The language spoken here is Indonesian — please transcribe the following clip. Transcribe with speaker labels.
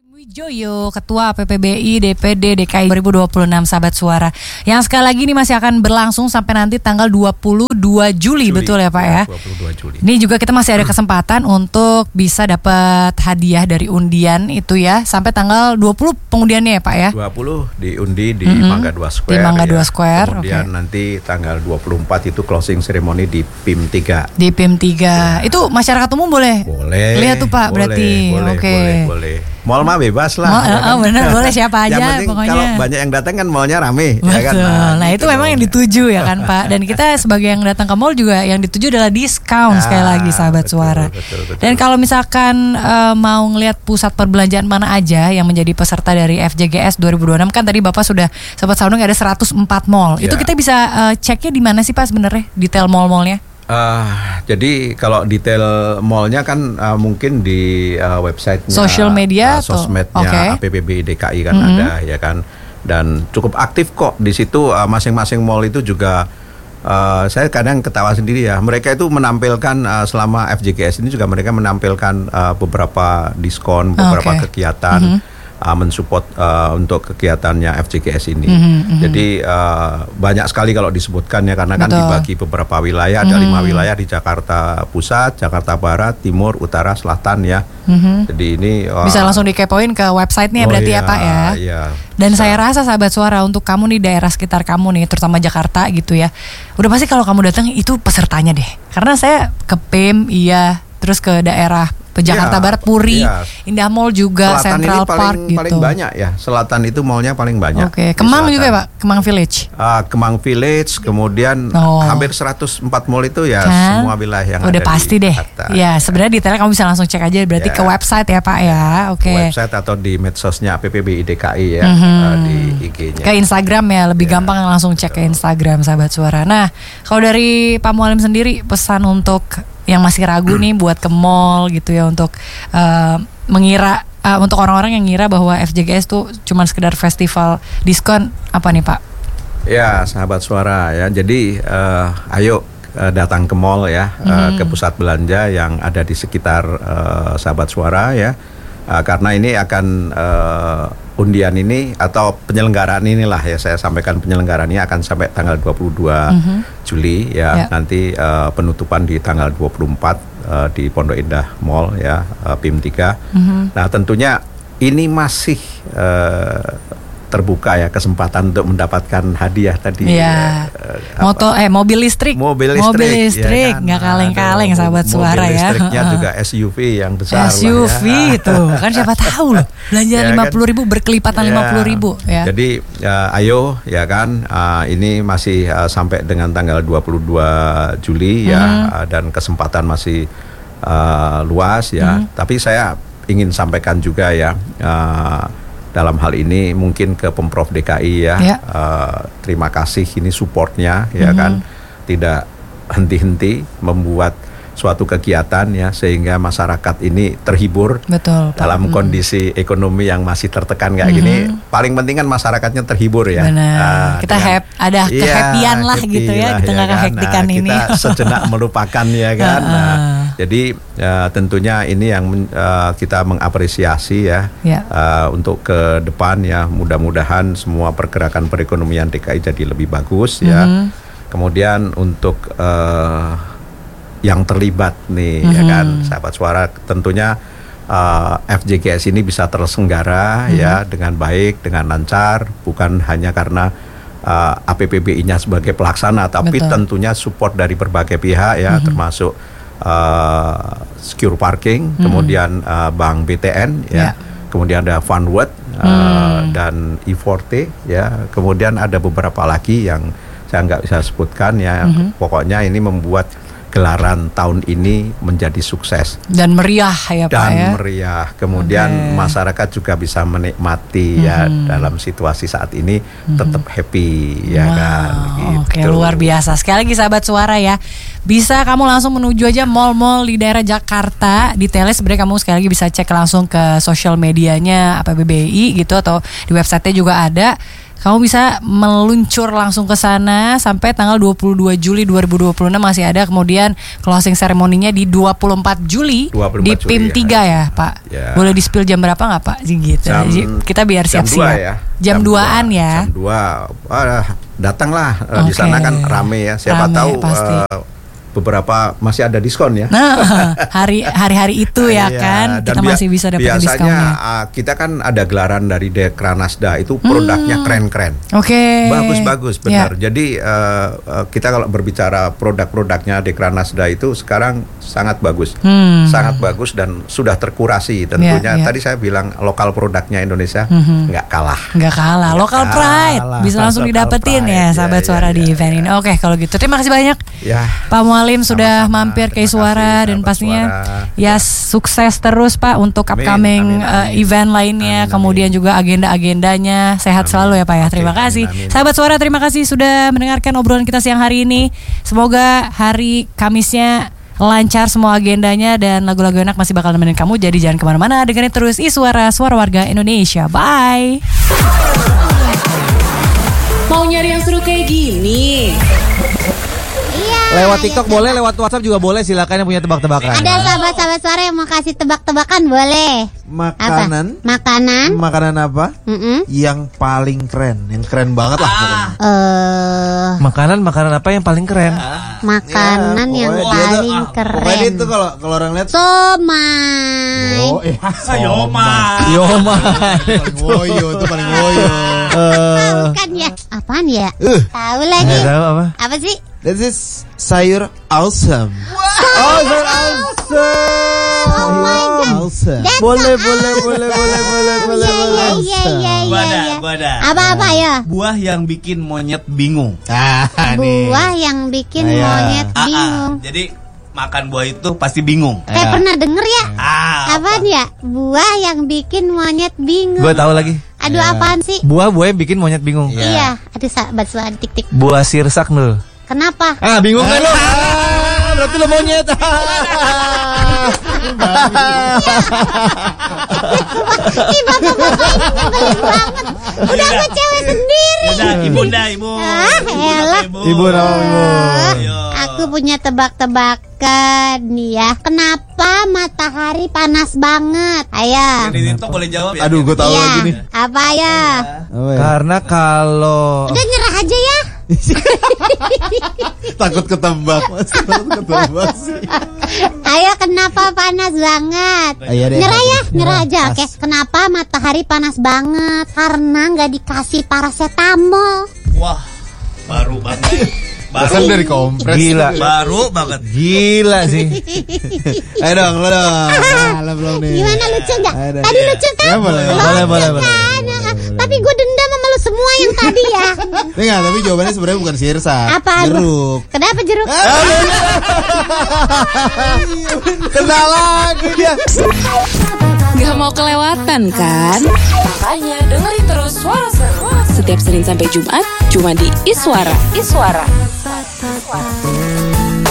Speaker 1: Wijoyo, Ketua PPBI DPD DKI 2026, sahabat suara. Yang sekali lagi ini masih akan berlangsung sampai nanti tanggal 22 Juli, betul ya Pak ya?
Speaker 2: 22 Juli.
Speaker 1: Ini juga kita masih ada kesempatan untuk bisa dapat hadiah dari undian itu ya, sampai tanggal 20 pengundiannya ya Pak ya?
Speaker 2: 20 diundi di Mangga 2 Square.
Speaker 1: Di Mangga 2
Speaker 2: ya.
Speaker 1: Square.
Speaker 2: Kemudian nanti tanggal 24 itu closing ceremony di PIM 3.
Speaker 1: Di PIM 3. Ya. Itu masyarakat umum boleh?
Speaker 2: Boleh.
Speaker 1: Lihat tuh Pak, berarti.
Speaker 2: Boleh, boleh. Mall mah bebas lah.
Speaker 1: Benar, boleh siapa aja.
Speaker 2: Yang penting
Speaker 1: pokoknya.
Speaker 2: kalau banyak yang datang kan mallnya rame.
Speaker 1: Betul.
Speaker 2: Ya kan?
Speaker 1: Nah itu memang yang dituju ya kan Pak. Dan kita sebagai yang datang ke mall juga yang dituju adalah diskon sekali lagi sahabat suara.
Speaker 2: Betul.
Speaker 1: Dan kalau misalkan mau ngelihat pusat perbelanjaan mana aja yang menjadi peserta dari FJGS 2026, kan tadi Bapak sudah sempat sounding ada 104 mall. Itu kita bisa ceknya di mana sih Pak sebenarnya detail mall-mallnya?
Speaker 2: Jadi kalau detail mallnya kan mungkin di websitenya,
Speaker 1: social media,
Speaker 2: sosmednya APPBI DKI kan ada ya kan, dan cukup aktif kok di situ. Masing-masing mall itu juga saya kadang ketawa sendiri ya. Mereka itu menampilkan selama FJGS ini juga mereka menampilkan beberapa diskon, beberapa kegiatan. Mensupport untuk kegiatannya FJGS ini. Jadi banyak sekali kalau disebutkan ya, karena kan dibagi beberapa wilayah, ada 5 wilayah di Jakarta Pusat, Jakarta Barat, Timur, Utara, Selatan ya. Jadi ini
Speaker 1: bisa langsung dikepoin ke websitenya berarti ya Pak ya.
Speaker 2: Iya.
Speaker 1: Dan saya rasa sahabat suara, untuk kamu nih daerah sekitar kamu nih, terutama Jakarta gitu ya, udah pasti kalau kamu datang itu pesertanya deh. Karena saya ke PIM terus ke daerah Jakarta Barat, Puri, Indah Mall juga,
Speaker 2: Selatan
Speaker 1: Central
Speaker 2: ini
Speaker 1: Park gitu.
Speaker 2: Paling banyak ya. Selatan itu mallnya paling banyak.
Speaker 1: Oke. Kemang juga ya Pak, Kemang Village.
Speaker 2: Kemang Village, kemudian hampir 104 mall itu ya kan? Semua wilayah yang
Speaker 1: udah
Speaker 2: ada
Speaker 1: pasti
Speaker 2: di
Speaker 1: deh.
Speaker 2: Jakarta.
Speaker 1: Ya, sebenarnya detailnya kamu bisa langsung cek aja berarti ke website ya Pak ya. Oke.
Speaker 2: Website atau di medsosnya APPBI DKI ya, di IG-nya.
Speaker 1: Ke Instagram ya, lebih gampang langsung cek ke Instagram sahabat suara. Nah, kalau dari Pak Mualim sendiri, pesan untuk yang masih ragu nih buat ke mall gitu ya, untuk mengira untuk orang-orang yang ngira bahwa FJGS tuh cuma sekedar festival diskon, apa nih Pak?
Speaker 2: Ya sahabat suara ya, jadi ayo datang ke mall ya, ke pusat belanja yang ada di sekitar sahabat suara ya, karena ini akan undian ini atau penyelenggaraan inilah ya, saya sampaikan penyelenggaraan ini akan sampai tanggal 22 Juli ya. Nanti penutupan di tanggal 24 di Pondok Indah Mall ya, PIM 3. Nah tentunya ini masih terbuka ya kesempatan untuk mendapatkan hadiah tadi. Mobil listrik
Speaker 1: ya kan? Nggak kaleng-kaleng sahabat suara ya.
Speaker 2: Mobil listriknya juga SUV yang besar.
Speaker 1: SUV lah ya. Itu kan siapa tahu loh, belanja 50.000 berkelipatan 50.000 ya.
Speaker 2: Jadi ayo ya kan, ini masih sampai dengan tanggal 22 Juli ya, dan kesempatan masih luas ya. Tapi saya ingin sampaikan juga ya, dalam hal ini mungkin ke Pemprov DKI ya, terima kasih ini supportnya ya kan, tidak henti-henti membuat suatu kegiatan ya, sehingga masyarakat ini terhibur.
Speaker 1: Betul, Pak.
Speaker 2: Dalam kondisi ekonomi yang masih tertekan kayak gini, paling penting kan masyarakatnya terhibur ya.
Speaker 1: Benar. Kita ada kehappian lah gitu ya, di tengah kehektikan ini.
Speaker 2: Kita sejenak melupakan ya kan. Jadi tentunya ini yang kita mengapresiasi ya, untuk ke depan ya, mudah-mudahan semua pergerakan perekonomian DKI jadi lebih bagus ya. Kemudian untuk yang terlibat nih ya kan, sahabat suara, tentunya FJGS ini bisa terselenggara ya dengan baik, dengan lancar, bukan hanya karena APPBI-nya sebagai pelaksana, tapi tentunya support dari berbagai pihak ya, termasuk Secure Parking, kemudian Bank BTN ya, kemudian ada Funword dan E40 ya, kemudian ada beberapa lagi yang saya nggak bisa sebutkan ya. Pokoknya ini membuat gelaran tahun ini menjadi sukses
Speaker 1: dan meriah ya Pak ya.
Speaker 2: Meriah. Kemudian masyarakat juga bisa menikmati ya, dalam situasi saat ini tetap happy ya kan. Gitu.
Speaker 1: Oke, luar biasa. Sekali lagi sahabat suara ya, bisa kamu langsung menuju aja mall-mall di daerah Jakarta. Detailnya sebenarnya kamu sekali lagi bisa cek langsung ke sosial medianya APPBI gitu, atau di websitenya juga ada. kamu bisa meluncur langsung ke sana sampai tanggal 22 Juli 2026 masih ada. Kemudian closing ceremony-nya di 24 Juli
Speaker 2: 24
Speaker 1: di
Speaker 2: Juli,
Speaker 1: PIM 3 ya Pak.
Speaker 2: Ya.
Speaker 1: Boleh di-spill jam berapa nggak Pak? Gitu. Kita biar siap-siap.
Speaker 2: Jam
Speaker 1: 2-an ya.
Speaker 2: Jam 2. Datanglah di sana kan rame ya. Siapa
Speaker 1: Rame,
Speaker 2: tahu
Speaker 1: pasti.
Speaker 2: Beberapa masih ada diskon ya.
Speaker 1: Nah, hari-hari itu ya kan kita masih bisa dapat diskonnya.
Speaker 2: Biasanya kita kan ada gelaran dari Dekranasda itu produknya keren-keren.
Speaker 1: Oke.
Speaker 2: Bagus benar. Jadi kita kalau berbicara produk-produknya Dekranasda itu sekarang sangat bagus. Sangat bagus dan sudah terkurasi tentunya. Tadi saya bilang lokal produknya Indonesia nggak kalah.
Speaker 1: Nggak kalah. Local pride bisa langsung didapetin ya sahabat suara di event ini. Oke, kalau gitu terima kasih banyak.
Speaker 2: Ya.
Speaker 1: Pak Mualim sudah mampir ke Iswara dan pastinya ya sukses terus Pak untuk upcoming event lainnya. Kemudian juga agenda-agendanya sehat selalu ya Pak ya. Terima kasih. Sahabat Suara, terima kasih sudah mendengarkan obrolan kita siang hari ini. Semoga hari Kamisnya lancar semua agendanya dan lagu-lagu enak masih bakal nemenin kamu. Jadi jangan kemana-mana, dengerin terus Iswara, Suara Warga Indonesia. Bye.
Speaker 3: Mau nyari yang seru kayak gini?
Speaker 4: Lewat TikTok boleh, lewat WhatsApp juga boleh. Silakan yang punya tebak-tebakan.
Speaker 5: Ada sahabat-sahabat Suara yang mau kasih tebak-tebakan boleh.
Speaker 4: Makanan.
Speaker 5: Apa?
Speaker 4: Makanan apa? Yang paling keren, yang keren banget lah pokoknya. Makanan apa yang paling keren?
Speaker 5: Makanan yang paling keren.
Speaker 4: Pokoknya itu kalau orang lihat.
Speaker 5: Somai.
Speaker 4: Yomai. Woyo itu paling woyo.
Speaker 5: Bukan ya? Apaan ya? Tahu lagi.
Speaker 4: Tahu apa?
Speaker 5: Apa sih?
Speaker 4: This is sayur awesome. Sayur awesome.
Speaker 5: Oh my God.
Speaker 4: Awesome.
Speaker 5: Boleh.
Speaker 6: Gua ada.
Speaker 5: Apa ya?
Speaker 6: Buah yang bikin monyet bingung.
Speaker 5: Buah yang bikin monyet bingung.
Speaker 6: Jadi makan buah itu pasti bingung.
Speaker 5: Pernah denger ya?
Speaker 6: Apaan
Speaker 5: ya? Buah yang bikin monyet bingung.
Speaker 4: Gue tahu lagi.
Speaker 5: Aduh, apaan sih?
Speaker 4: Buah yang bikin monyet bingung.
Speaker 5: Iya. Aduh, sahabat Suara tik-tik.
Speaker 4: Buah sirsak nul.
Speaker 5: Kenapa?
Speaker 4: Bingung kan lo? Berarti lo monyet.
Speaker 5: Ih, bapak-bapak ini nyebelin banget. Udah gue cewek sendiri.
Speaker 6: Ibu.
Speaker 5: Elah.
Speaker 4: Ibu.
Speaker 5: Aku punya tebak-tebakan nih ya. Kenapa matahari panas banget? Ayo.
Speaker 6: Ini tuh boleh jawab ya.
Speaker 4: Aduh, gue tahu lagi nih.
Speaker 5: Apa ya?
Speaker 4: Karena kalau
Speaker 5: Udah nyerah aja ya.
Speaker 4: takut ketebak, Mas.
Speaker 5: Ayo, kenapa panas banget? Nyerah aja. Oke. Kenapa matahari panas banget? Karena nggak dikasih paracetamol.
Speaker 6: Wah, baru banget.
Speaker 4: Kan dari kompres. Gila.
Speaker 6: Baru banget.
Speaker 4: Gila sih. Ayo dong, lo dong. Lo belum nih.
Speaker 5: Gimana, lucu nggak? Tadi lucu kan?
Speaker 4: Ya, boleh.
Speaker 5: Tapi gue dendam sama lo semua yang tadi ya.
Speaker 4: Enggak, tapi jawabannya sebenarnya bukan sirsak.
Speaker 5: Apaan?
Speaker 4: Jeruk.
Speaker 5: Kenapa jeruk?
Speaker 4: Kena lagi dia.
Speaker 3: Gak mau kelewatan kan? Makanya dengerin terus Suara Seru setiap Senin sampai Jumat cuma di Iswara.